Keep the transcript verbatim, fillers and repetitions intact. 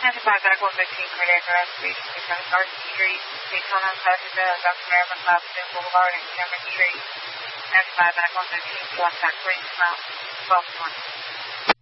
five back one fifteen, cardiac arrest, reach Garden Street, Daytona, South uh, Doctor Merriman, Clapton Boulevard, and Cameron Street. ten five back one fifteen, select back, range mount, twelve one.